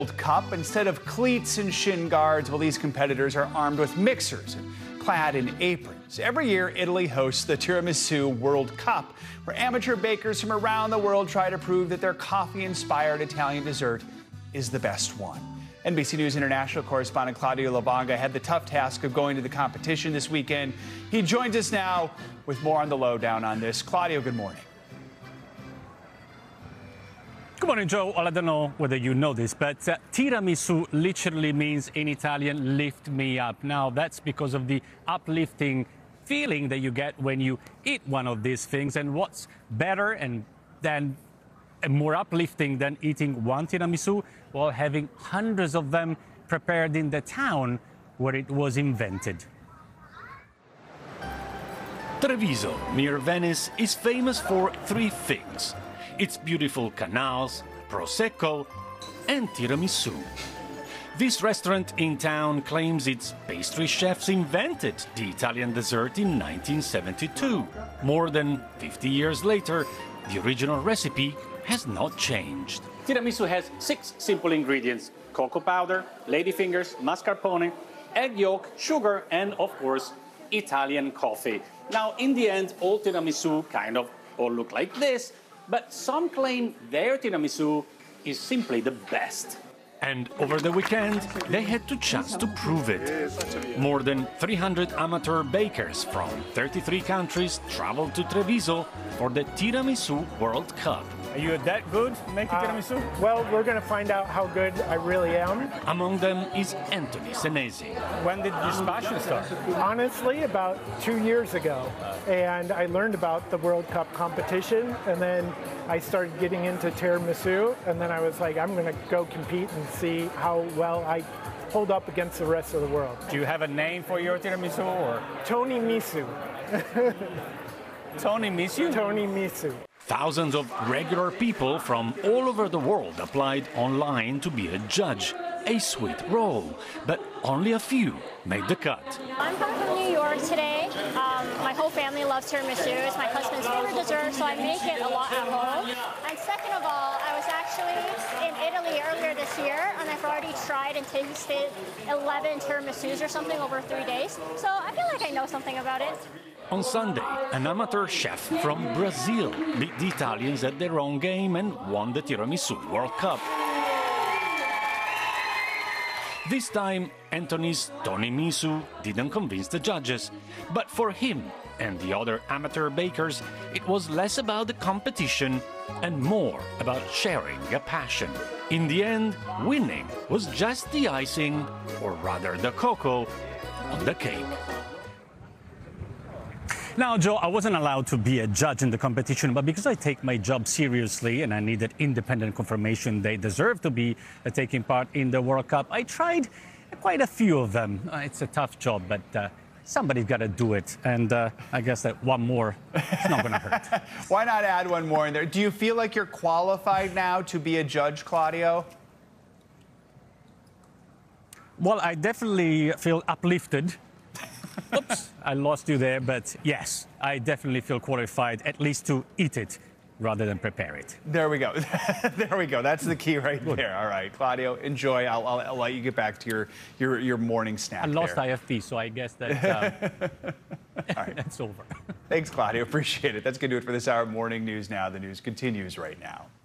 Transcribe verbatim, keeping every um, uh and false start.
World Cup. Instead of cleats and shin guards, well, these competitors are armed with mixers and clad in aprons. Every year, Italy hosts the Tiramisu World Cup, where amateur bakers from around the world try to prove that their coffee-inspired Italian dessert is the best one. N B C News international correspondent Claudio Lavanga had the tough task of going to the competition this weekend. He joins us now with more on the lowdown on this. Claudio, good morning. Good morning, Joe. Well, I don't know whether you know this, but uh, tiramisu literally means in Italian, lift me up. Now, that's because of the uplifting feeling that you get when you eat one of these things. And what's better and than and more uplifting than eating one tiramisu? Well, having hundreds of them prepared in the town where it was invented. Treviso, near Venice, is famous for three things: its beautiful canals, Prosecco, and tiramisu. This restaurant in town claims its pastry chefs invented the Italian dessert in nineteen seventy-two. More than fifty years later, the original recipe has not changed. Tiramisu has six simple ingredients: cocoa powder, ladyfingers, mascarpone, egg yolk, sugar, and of course, Italian coffee. Now, in the end, all tiramisu kind of all look like this, but some claim their tiramisu is simply the best. And over the weekend, they had the chance to prove it. More than three hundred amateur bakers from thirty-three countries traveled to Treviso for the Tiramisu World Cup. Are you that good making uh, tiramisu? Well, we're going to find out how good I really am. Among them is Anthony Senesi. When did your passion start? Honestly, about two years ago. And I learned about the World Cup competition, and then I started getting into tiramisu, and then I was like, I'm going to go compete and see how well I hold up against the rest of the world. Do you have a name for your tiramisu or? Tony Misu. Tony Misu? Tony Misu. Thousands of regular people from all over the world applied online to be a judge. A sweet role, but only a few made the cut. I'm from New York today. Um, my whole family loves tiramisu. It's my husband's favorite dessert, so I make it a lot at home. And second of all, I was actually in Italy earlier this year, and I've already tried and tasted eleven tiramisus or something over three days. So I feel like I know something about it. On Sunday, an amateur chef from Brazil beat the Italians at their own game and won the Tiramisu World Cup. This time, Anthony's Tony Misu didn't convince the judges. But for him and the other amateur bakers, it was less about the competition and more about sharing a passion. In the end, winning was just the icing, or rather the cocoa, on the cake. Now, Joe, I wasn't allowed to be a judge in the competition, but because I take my job seriously and I needed independent confirmation they deserve to be uh, taking part in the World Cup, I tried quite a few of them. Uh, it's a tough job, but uh, somebody's got to do it. And uh, I guess that one more is not going to hurt. Why not add one more in there? Do you feel like you're qualified now to be a judge, Claudio? Well, I definitely feel uplifted. Oops, I lost you there, but yes, I definitely feel qualified at least to eat it rather than prepare it. There we go. There we go. That's the key right there. All right, Claudio, enjoy. I'll, I'll, I'll let you get back to your, your, your morning snack. I lost there. I F P, so I guess that um, All right. that's over. Thanks, Claudio. Appreciate it. That's going to do it for this hour of Morning News Now. The news continues right now.